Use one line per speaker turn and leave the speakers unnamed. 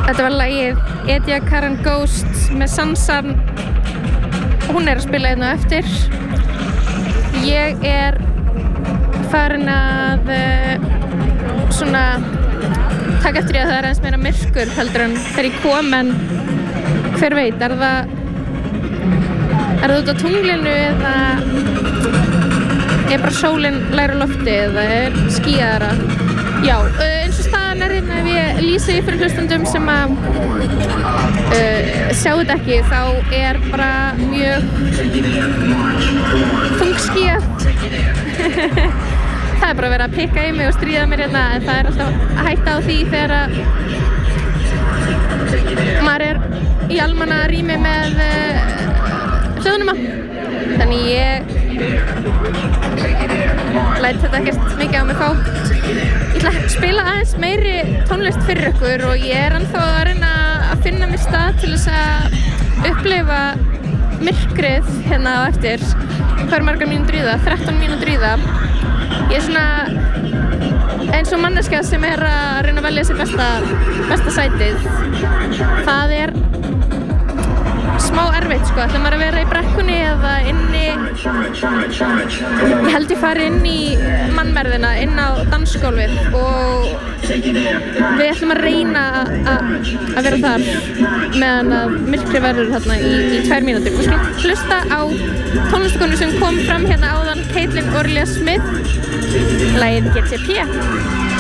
Þetta var lagið Edia Karen Ghost með Sansan. Hún að spila hérna eftir. Ég farin að svona taka eftir að það aðeins meira myrkur heldur en þegar ég kom, en hver veit, það út á tunglinu eða bara sólin læra lofti eða skýjaðara. Já, eins og staðan hérna ef ég lýsi fyrir hlustendum sem að sjá þetta ekki, þá bara mjög þungskýjað. Það bara verið að pikka í mig og stríða mér hérna, en það alltaf að hætta á því þegar að maður í almanna rými með hljóðnuma. Þannig ég læt þetta ekkert mikið á mig fá. Ég ætla að spila aðeins meiri tónlist fyrir ykkur og ég ennþá að reyna að finna mér stað til þess að upplifa myrkrið hérna á eftir. Hvað margar mínútur í það? 13 mínútur í það. Ég svona eins og manneskja sem að reyna að velja sér besta sætið. Það smá erfitt sko, ætla maður að vera í brekkunni eða inni. Ég held ég fari inn í mannmerðina, inn á dansgólfið og við ætlum að reyna að vera þar meðan að myrkri verður þarna í 2 mínútur. Við skulum hlusta á tónlistakonu sem kom fram hérna áðan, Caitlin Orlia Smith, lagið GTP.